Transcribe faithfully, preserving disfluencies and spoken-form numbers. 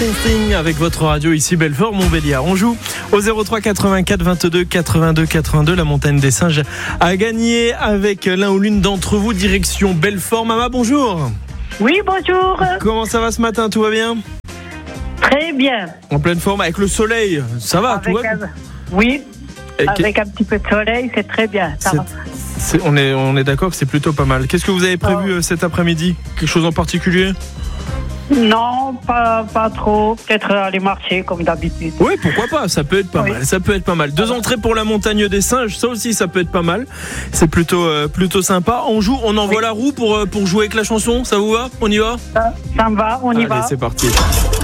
Springsteen avec votre radio ici Belfort Montbéliard. On joue au zéro trois quatre-vingt-quatre vingt-deux quatre-vingt-deux quatre-vingt-deux. La montagne des singes a gagné avec l'un ou l'une d'entre vous. Direction Belfort. Mama, bonjour. Oui, bonjour. Comment ça va ce matin? Tout va bien? Très bien. En pleine forme avec le soleil, ça va? Avec tout va un... Oui, Et avec un petit peu de soleil, c'est très bien. Ça c'est... va. C'est... On est, on est d'accord que c'est plutôt pas mal. Qu'est-ce que vous avez prévu Oh. cet après-midi? Quelque chose en particulier? Non, pas, pas trop. Peut-être aller marcher comme d'habitude. Oui, pourquoi pas, ça peut être pas Oui. mal, ça peut être pas mal. Deux entrées pour la montagne des singes, ça aussi ça peut être pas mal. C'est plutôt euh, plutôt sympa. On joue, on envoie Oui. la roue pour euh, pour jouer avec la chanson, ça vous va? On y va? Ça, ça me va, on y Allez, va. c'est parti.